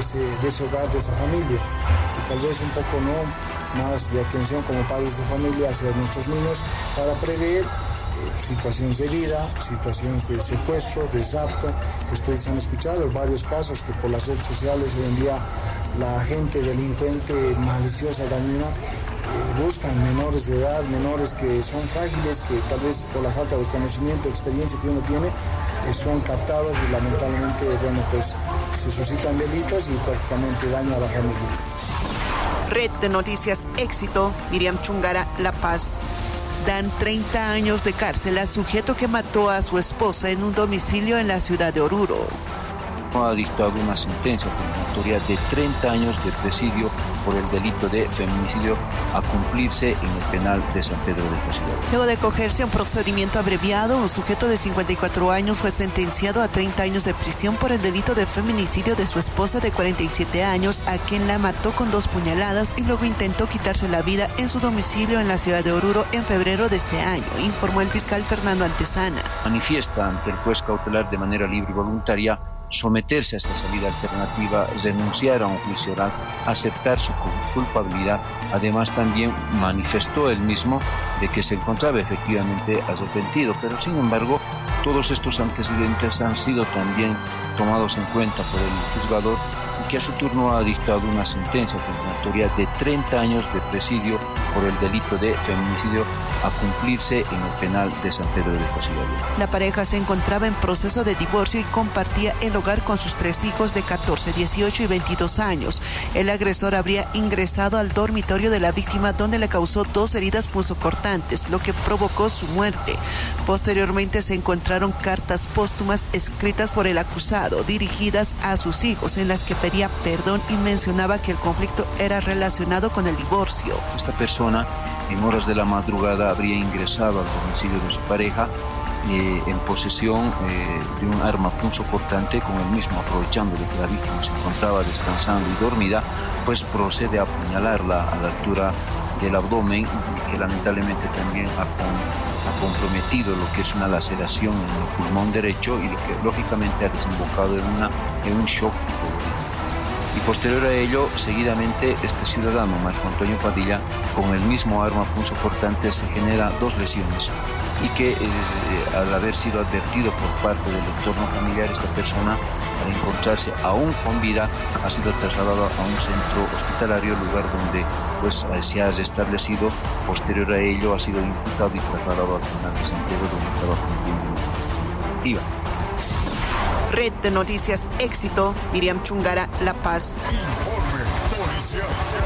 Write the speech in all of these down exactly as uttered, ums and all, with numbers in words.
ese, de ese hogar, de esa familia. Y tal vez un poco no más de atención como padres de familia hacia nuestros niños para prever eh, situaciones de vida, situaciones de secuestro, de rapto. Ustedes han escuchado varios casos que por las redes sociales hoy en día la gente delincuente, maliciosa, dañina, eh, buscan menores de edad, menores que son frágiles, que tal vez por la falta de conocimiento, experiencia que uno tiene, eh, son captados y lamentablemente, bueno, pues se suscitan delitos y prácticamente daño a la familia. Red de Noticias Éxito, Miriam Chungara, La Paz. Dan treinta años de cárcel al sujeto que mató a su esposa en un domicilio en la ciudad de Oruro. Ha dictado una sentencia condenatoria de treinta años de presidio por el delito de feminicidio a cumplirse en el penal de San Pedro de esta ciudad. Luego de acogerse a un procedimiento abreviado, un sujeto de cincuenta y cuatro años fue sentenciado a treinta años de prisión por el delito de feminicidio de su esposa de cuarenta y siete años, a quien la mató con dos puñaladas y luego intentó quitarse la vida en su domicilio en la ciudad de Oruro en febrero de este año, informó el fiscal Fernando Antesana. Manifiesta ante el juez cautelar de manera libre y voluntaria someterse a esta salida alternativa, renunciar a un juicio oral, aceptar su culpabilidad. Además también manifestó él mismo de que se encontraba efectivamente arrepentido, pero sin embargo todos estos antecedentes han sido también tomados en cuenta por el juzgador, que a su turno ha dictado una sentencia condenatoria de treinta años de presidio por el delito de feminicidio a cumplirse en el penal de San Pedro de esta ciudad. La pareja se encontraba en proceso de divorcio y compartía el hogar con sus tres hijos de catorce, dieciocho y veintidós años. El agresor habría ingresado al dormitorio de la víctima, donde le causó dos heridas punzocortantes, lo que provocó su muerte. Posteriormente se encontraron cartas póstumas escritas por el acusado, dirigidas a sus hijos, en las que pedía perdón y mencionaba que el conflicto era relacionado con el divorcio. Esta persona en horas de la madrugada habría ingresado al domicilio de su pareja eh, en posesión eh, de un arma punzocortante. Con el mismo, aprovechando de que la víctima se encontraba descansando y dormida, pues procede a apuñalarla a la altura del abdomen, que lamentablemente también ha, con, ha comprometido lo que es una laceración en el pulmón derecho y lo que lógicamente ha desembocado en, una, en un shock. Y posterior a ello, seguidamente, este ciudadano, Marco Antonio Padilla, con el mismo arma punzocortante se genera dos lesiones, y que eh, al haber sido advertido por parte del entorno familiar, esta persona, al encontrarse aún con vida, ha sido trasladado a un centro hospitalario, lugar donde pues se ha restablecido. Posterior a ello ha sido imputado y trasladado al penal de San Pedro, donde estaba cumpliendo IVA. Red de Noticias Éxito, Miriam Chungara, La Paz. Informe policial.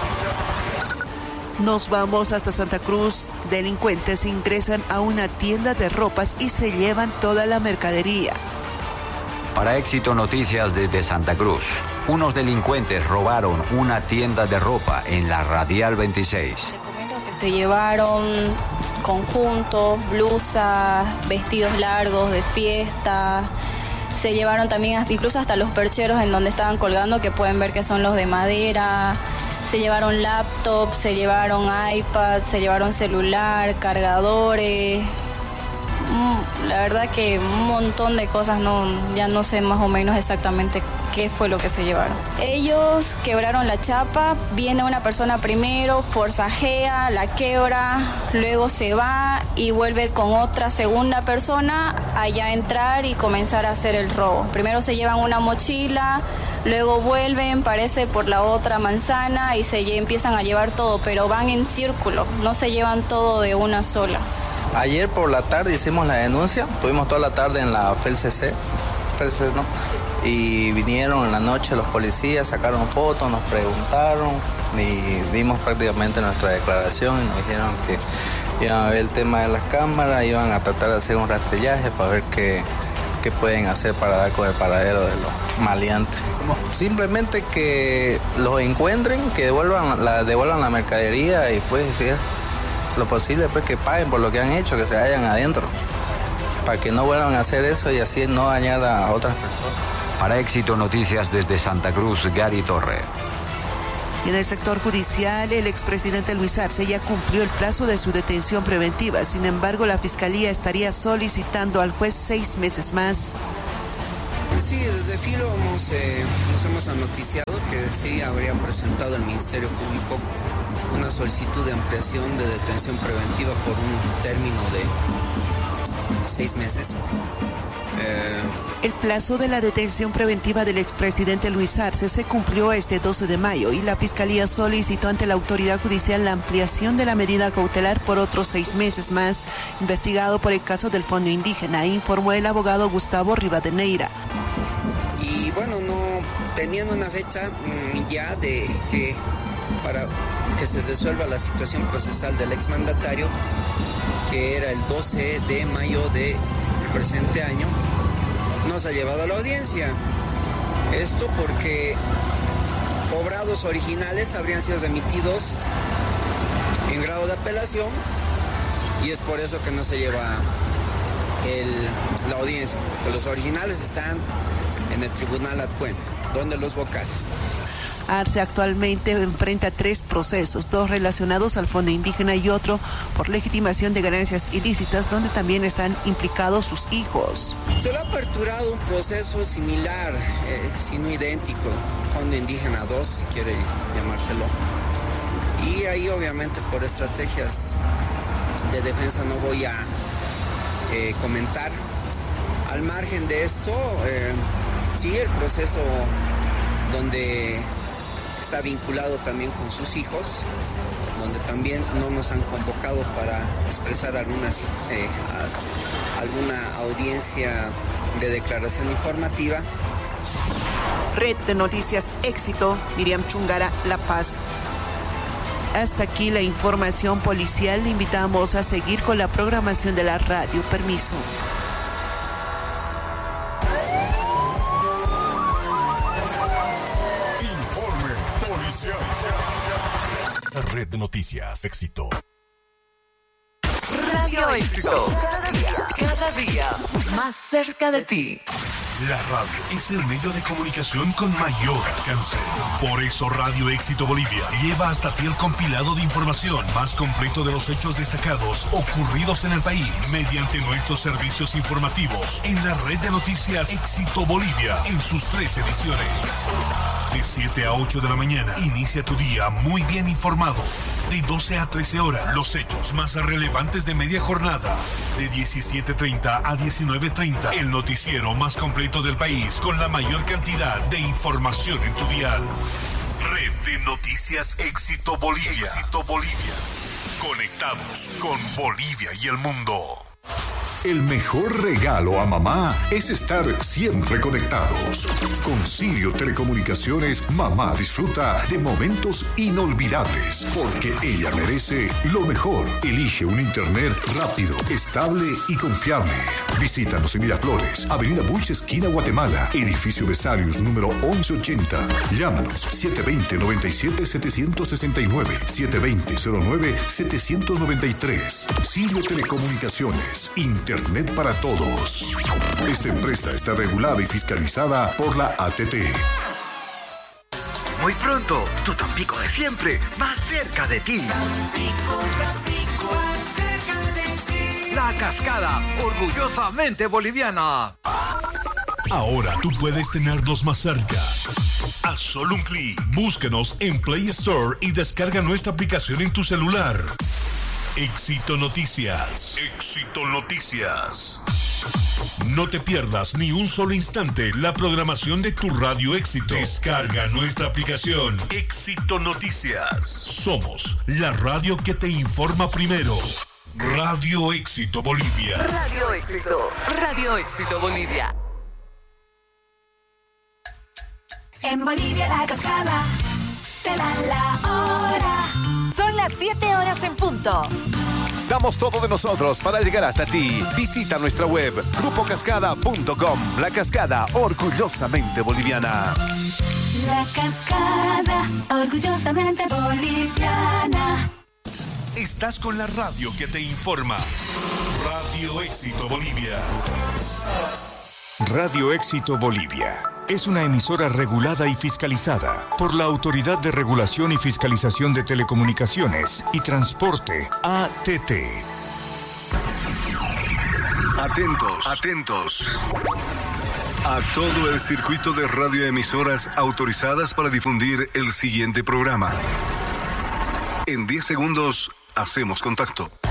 Nos vamos hasta Santa Cruz. Delincuentes ingresan a una tienda de ropas y se llevan toda la mercadería. Para Éxito Noticias desde Santa Cruz, unos delincuentes robaron una tienda de ropa en la Radial veintiséis. Se llevaron conjuntos, blusas, vestidos largos de fiesta. Se llevaron también incluso hasta los percheros en donde estaban colgando, que pueden ver que son los de madera. Se llevaron laptops, se llevaron iPad, se llevaron celular, cargadores. La verdad que un montón de cosas, no, ya no sé más o menos exactamente qué fue lo que se llevaron. Ellos quebraron la chapa, viene una persona primero, forcajea, la quebra, luego se va y vuelve con otra segunda persona allá a entrar y comenzar a hacer el robo. Primero se llevan una mochila, luego vuelven, parece por la otra manzana y se empiezan a llevar todo, pero van en círculo, no se llevan todo de una sola. Ayer por la tarde hicimos la denuncia, tuvimos toda la tarde en la F E L C C, F E L C C, ¿no? Y vinieron en la noche los policías, sacaron fotos, nos preguntaron y dimos prácticamente nuestra declaración y nos dijeron que iban a ver el tema de las cámaras, iban a tratar de hacer un rastrillaje para ver qué, qué pueden hacer para dar con el paradero de los maleantes. Simplemente que los encuentren, que devuelvan la, devuelvan la mercadería y pues si es lo posible pues que paguen por lo que han hecho, que se vayan adentro, para que no vuelvan a hacer eso y así no dañar a otras personas. Para Éxito Noticias desde Santa Cruz, Gary Torre. En el sector judicial, el expresidente Luis Arce ya cumplió el plazo de su detención preventiva. Sin embargo, la Fiscalía estaría solicitando al juez seis meses más. Sí, desde Filo hemos, eh, nos hemos anoticiado que sí habría presentado el Ministerio Público una solicitud de ampliación de detención preventiva por un término de seis meses. Eh... El plazo de la detención preventiva del expresidente Luis Arce se cumplió este doce de mayo y la Fiscalía solicitó ante la autoridad judicial la ampliación de la medida cautelar por otros seis meses más, investigado por el caso del Fondo Indígena, informó el abogado Gustavo Rivadeneira. Y bueno, no teniendo una fecha mmm, ya de que para que se resuelva la situación procesal del exmandatario, que era el doce de mayo del presente año, nos ha llevado a la audiencia. Esto porque obrados originales habrían sido remitidos en grado de apelación y es por eso que no se lleva el, la audiencia, porque los originales están en el tribunal Atcuén, donde los vocales. Arce actualmente enfrenta tres procesos, dos relacionados al Fondo Indígena y otro por legitimación de ganancias ilícitas, donde también están implicados sus hijos. Se le ha aperturado un proceso similar, eh, si no idéntico, Fondo Indígena dos, si quiere llamárselo. Y ahí obviamente por estrategias de defensa no voy a eh, comentar. Al margen de esto, eh, sigue el proceso donde está vinculado también con sus hijos, donde también no nos han convocado para expresar alguna, eh, a, alguna audiencia de declaración informativa. Red de Noticias Éxito, Miriam Chungara, La Paz. Hasta aquí la información policial. Le invitamos a seguir con la programación de la radio. Permiso. Red de Noticias Éxito. Radio Éxito. Cada día, cada día más cerca de ti. La radio es el medio de comunicación con mayor alcance. Por eso Radio Éxito Bolivia lleva hasta ti el compilado de información más completo de los hechos destacados ocurridos en el país mediante nuestros servicios informativos en la red de noticias Éxito Bolivia en sus tres ediciones. De siete a ocho de la mañana, inicia tu día muy bien informado. De doce a trece horas, los hechos más relevantes de media jornada. De diecisiete treinta a diecinueve treinta, el noticiero más completo del país con la mayor cantidad de información en tu dial. Red de Noticias Éxito Bolivia. Éxito Bolivia. Conectados con Bolivia y el mundo. El mejor regalo a mamá es estar siempre conectados. Con Sirio Telecomunicaciones, mamá disfruta de momentos inolvidables, porque ella merece lo mejor. Elige un internet rápido, estable y confiable. Visítanos en Miraflores, Avenida Bush, esquina Guatemala, edificio Besarius, número once ochenta. Llámanos siete dos cero, nueve siete, siete seis nueve, siete dos cero, cero nueve, siete nueve tres. Sirio Telecomunicaciones, Internet para todos. Esta empresa está regulada y fiscalizada por la A T T. Muy pronto, tu Tampico de siempre, más cerca de ti. Tampico, Tampico, más cerca de ti. La Cascada, orgullosamente boliviana. Ahora tú puedes tenernos más cerca. A solo un clic, búscanos en Play Store y descarga nuestra aplicación en tu celular. Éxito Noticias. Éxito Noticias. No te pierdas ni un solo instante la programación de tu radio Éxito. Descarga nuestra aplicación Éxito Noticias. Somos la radio que te informa primero. Radio Éxito Bolivia. Radio Éxito. Radio Éxito Bolivia. En Bolivia la Cascada te da la hora. Son las siete horas en punto. Damos todo de nosotros para llegar hasta ti. Visita nuestra web grupo cascada punto com. La Cascada, orgullosamente boliviana. La Cascada, orgullosamente boliviana. Estás con la radio que te informa. Radio Éxito Bolivia. Radio Éxito Bolivia es una emisora regulada y fiscalizada por la Autoridad de Regulación y Fiscalización de Telecomunicaciones y Transporte, A T T. Atentos, atentos. a todo el circuito de radioemisoras autorizadas para difundir el siguiente programa. En diez segundos hacemos contacto.